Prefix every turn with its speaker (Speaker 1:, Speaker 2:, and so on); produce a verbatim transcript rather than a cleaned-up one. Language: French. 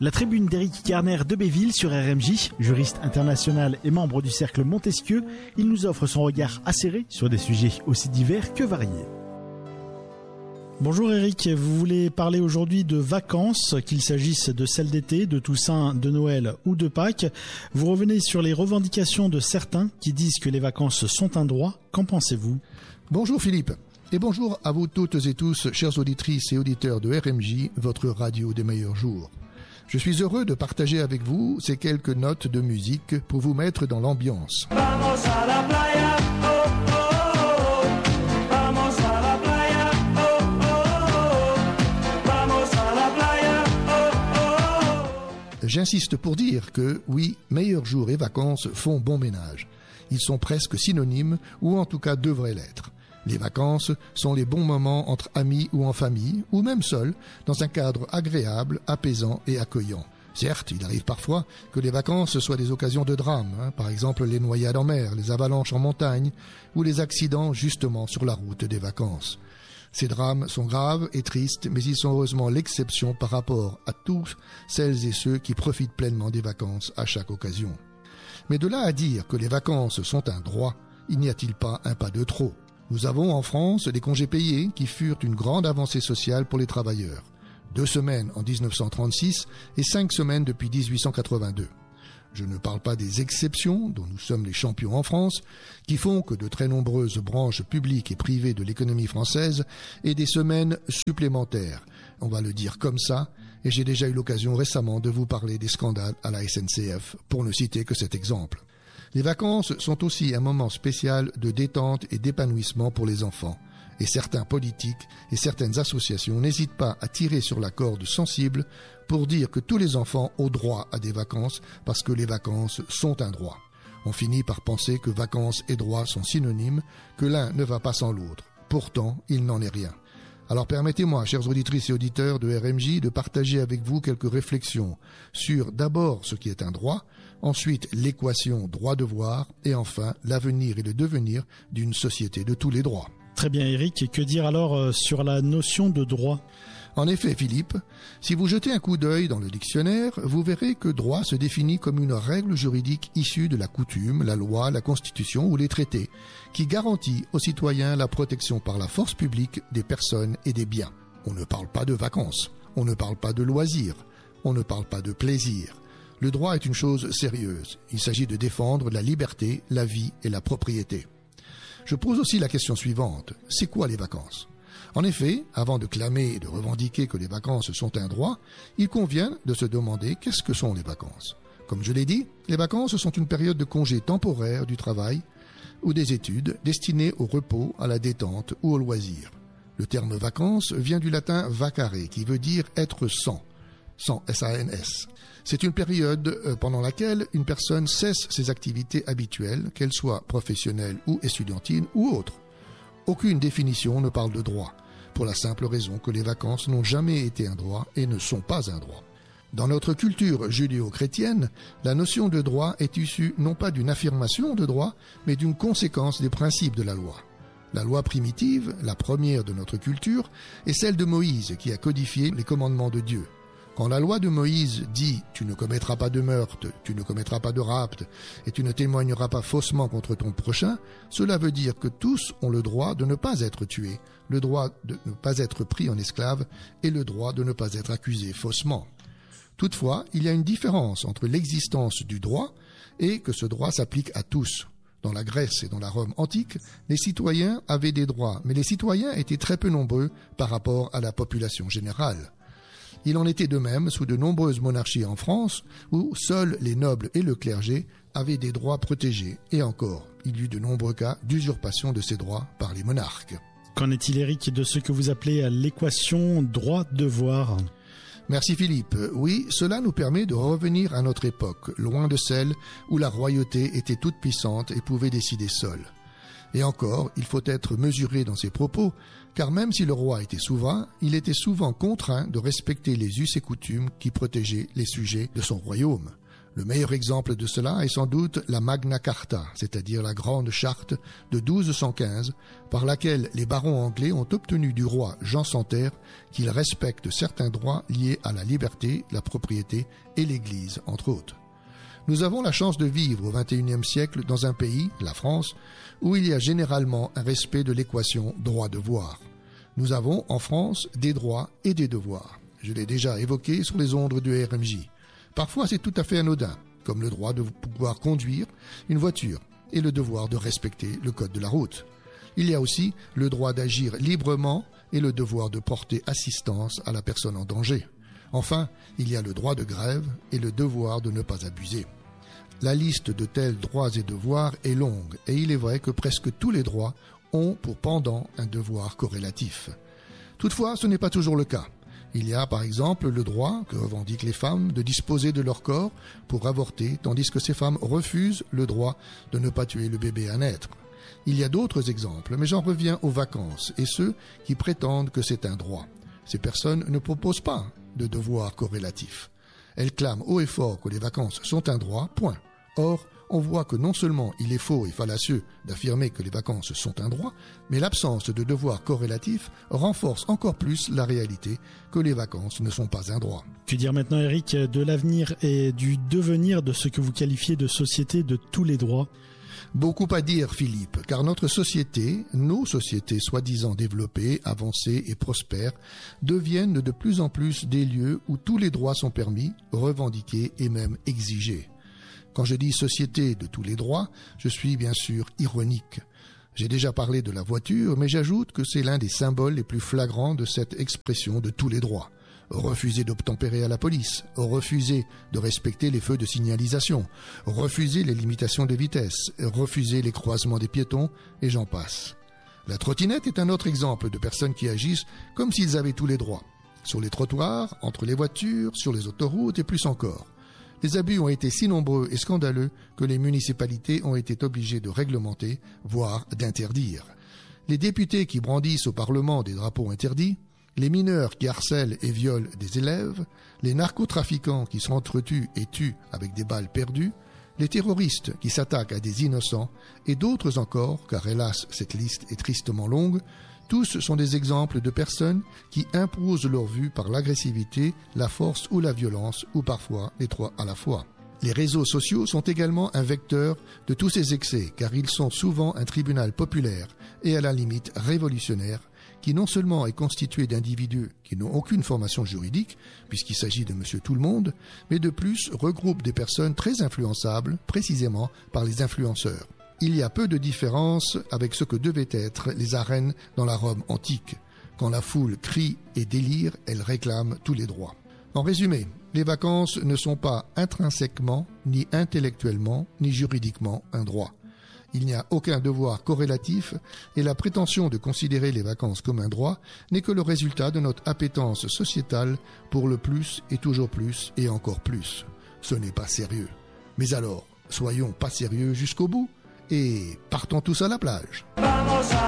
Speaker 1: La tribune d'Éric Garner de Béville sur R M J, juriste international et membre du cercle Montesquieu, il nous offre son regard acéré sur des sujets aussi divers que variés. Bonjour Éric, vous voulez parler aujourd'hui de vacances, qu'il s'agisse de celles d'été, de Toussaint, de Noël ou de Pâques. Vous revenez sur les revendications de certains qui disent que les vacances sont un droit. Qu'en pensez-vous ?
Speaker 2: Bonjour Philippe, et bonjour à vous toutes et tous, chères auditrices et auditeurs de R M J, votre radio des meilleurs jours. Je suis heureux de partager avec vous ces quelques notes de musique pour vous mettre dans l'ambiance. Vamos a la playa, oh, oh, oh. Vamos a la playa, oh, oh, oh. Vamos a la playa, oh, oh, oh. J'insiste pour dire que, oui, meilleurs jours et vacances font bon ménage. Ils sont presque synonymes, ou en tout cas devraient l'être. Les vacances sont les bons moments entre amis ou en famille, ou même seuls, dans un cadre agréable, apaisant et accueillant. Certes, il arrive parfois que les vacances soient des occasions de drame, hein, par exemple les noyades en mer, les avalanches en montagne, ou les accidents justement sur la route des vacances. Ces drames sont graves et tristes, mais ils sont heureusement l'exception par rapport à tous celles et ceux qui profitent pleinement des vacances à chaque occasion. Mais de là à dire que les vacances sont un droit, il n'y a-t-il pas un pas de trop ? Nous avons en France des congés payés qui furent une grande avancée sociale pour les travailleurs. Deux semaines en dix-neuf cent trente-six et cinq semaines depuis dix-huit cent quatre-vingt-deux. Je ne parle pas des exceptions, dont nous sommes les champions en France, qui font que de très nombreuses branches publiques et privées de l'économie française aient des semaines supplémentaires. On va le dire comme ça, et j'ai déjà eu l'occasion récemment de vous parler des scandales à la S N C F, pour ne citer que cet exemple. Les vacances sont aussi un moment spécial de détente et d'épanouissement pour les enfants. Et certains politiques et certaines associations n'hésitent pas à tirer sur la corde sensible pour dire que tous les enfants ont droit à des vacances parce que les vacances sont un droit. On finit par penser que vacances et droits sont synonymes, que l'un ne va pas sans l'autre. Pourtant, il n'en est rien. Alors permettez-moi, chers auditrices et auditeurs de R M J, de partager avec vous quelques réflexions sur d'abord ce qui est un droit, ensuite l'équation droit-devoir et enfin l'avenir et le devenir d'une société de tous les droits.
Speaker 1: Très bien Éric, et que dire alors sur la notion de droit ?
Speaker 2: En effet, Philippe, si vous jetez un coup d'œil dans le dictionnaire, vous verrez que droit se définit comme une règle juridique issue de la coutume, la loi, la constitution ou les traités, qui garantit aux citoyens la protection par la force publique des personnes et des biens. On ne parle pas de vacances, on ne parle pas de loisirs, on ne parle pas de plaisir. Le droit est une chose sérieuse. Il s'agit de défendre la liberté, la vie et la propriété. Je pose aussi la question suivante. C'est quoi les vacances ? En effet, avant de clamer et de revendiquer que les vacances sont un droit, il convient de se demander qu'est-ce que sont les vacances. Comme je l'ai dit, les vacances sont une période de congé temporaire du travail ou des études destinée au repos, à la détente ou au loisir. Le terme vacances vient du latin vacare, qui veut dire être sans, sans S A N S. C'est une période pendant laquelle une personne cesse ses activités habituelles, qu'elles soient professionnelles ou estudiantines ou autres. Aucune définition ne parle de droit, pour la simple raison que les vacances n'ont jamais été un droit et ne sont pas un droit. Dans notre culture judéo-chrétienne, la notion de droit est issue non pas d'une affirmation de droit, mais d'une conséquence des principes de la loi. La loi primitive, la première de notre culture, est celle de Moïse qui a codifié les commandements de Dieu. Quand la loi de Moïse dit « tu ne commettras pas de meurtre, tu ne commettras pas de rapt et tu ne témoigneras pas faussement contre ton prochain », cela veut dire que tous ont le droit de ne pas être tués, le droit de ne pas être pris en esclave et le droit de ne pas être accusé faussement. Toutefois, il y a une différence entre l'existence du droit et que ce droit s'applique à tous. Dans la Grèce et dans la Rome antique, les citoyens avaient des droits, mais les citoyens étaient très peu nombreux par rapport à la population générale. Il en était de même sous de nombreuses monarchies en France, où seuls les nobles et le clergé avaient des droits protégés. Et encore, il y eut de nombreux cas d'usurpation de ces droits par les monarques.
Speaker 1: Qu'en est-il, Éric, de ce que vous appelez l'équation droit-devoir ?
Speaker 2: Merci Philippe. Oui, cela nous permet de revenir à notre époque, loin de celle où la royauté était toute puissante et pouvait décider seule. Et encore, il faut être mesuré dans ses propos, car même si le roi était souverain, il était souvent contraint de respecter les us et coutumes qui protégeaient les sujets de son royaume. Le meilleur exemple de cela est sans doute la Magna Carta, c'est-à-dire la grande charte de douze cent quinze, par laquelle les barons anglais ont obtenu du roi Jean sans Terre qu'il respecte certains droits liés à la liberté, la propriété et l'Église, entre autres. Nous avons la chance de vivre au vingt et unième siècle dans un pays, la France, où il y a généralement un respect de l'équation droit-devoir. Nous avons, en France, des droits et des devoirs. Je l'ai déjà évoqué sur les ondes de R M J. Parfois, c'est tout à fait anodin, comme le droit de pouvoir conduire une voiture et le devoir de respecter le code de la route. Il y a aussi le droit d'agir librement et le devoir de porter assistance à la personne en danger. Enfin, il y a le droit de grève et le devoir de ne pas abuser. La liste de tels droits et devoirs est longue et il est vrai que presque tous les droits ont pour pendant un devoir corrélatif. Toutefois, ce n'est pas toujours le cas. Il y a par exemple le droit que revendiquent les femmes de disposer de leur corps pour avorter, tandis que ces femmes refusent le droit de ne pas tuer le bébé à naître. Il y a d'autres exemples, mais j'en reviens aux vacances et ceux qui prétendent que c'est un droit. Ces personnes ne proposent pas de devoir corrélatif. Elles clament haut et fort que les vacances sont un droit, point. Or, on voit que non seulement il est faux et fallacieux d'affirmer que les vacances sont un droit, mais l'absence de devoir corrélatif renforce encore plus la réalité que les vacances ne sont pas un droit.
Speaker 1: Que dire maintenant, Eric, de l'avenir et du devenir de ce que vous qualifiez de société de tous les droits ?
Speaker 2: Beaucoup à dire, Philippe, car notre société, nos sociétés soi-disant développées, avancées et prospères, deviennent de plus en plus des lieux où tous les droits sont permis, revendiqués et même exigés. Quand je dis société de tous les droits, je suis bien sûr ironique. J'ai déjà parlé de la voiture, mais j'ajoute que c'est l'un des symboles les plus flagrants de cette expression de tous les droits. Refuser d'obtempérer à la police, refuser de respecter les feux de signalisation, refuser les limitations de vitesse, refuser les croisements des piétons, et j'en passe. La trottinette est un autre exemple de personnes qui agissent comme s'ils avaient tous les droits. Sur les trottoirs, entre les voitures, sur les autoroutes et plus encore. Les abus ont été si nombreux et scandaleux que les municipalités ont été obligées de réglementer, voire d'interdire. Les députés qui brandissent au Parlement des drapeaux interdits, les mineurs qui harcèlent et violent des élèves, les narcotrafiquants qui s'entretuent et tuent avec des balles perdues, les terroristes qui s'attaquent à des innocents et d'autres encore, car hélas cette liste est tristement longue, tous sont des exemples de personnes qui imposent leur vue par l'agressivité, la force ou la violence, ou parfois les trois à la fois. Les réseaux sociaux sont également un vecteur de tous ces excès, car ils sont souvent un tribunal populaire et à la limite révolutionnaire, qui non seulement est constitué d'individus qui n'ont aucune formation juridique, puisqu'il s'agit de monsieur tout le monde, mais de plus regroupe des personnes très influençables, précisément par les influenceurs. Il y a peu de différence avec ce que devaient être les arènes dans la Rome antique. Quand la foule crie et délire, elle réclame tous les droits. En résumé, les vacances ne sont pas intrinsèquement, ni intellectuellement, ni juridiquement un droit. Il n'y a aucun devoir corrélatif et la prétention de considérer les vacances comme un droit n'est que le résultat de notre appétence sociétale pour le plus et toujours plus et encore plus. Ce n'est pas sérieux. Mais alors, soyons pas sérieux jusqu'au bout et partons tous à la plage.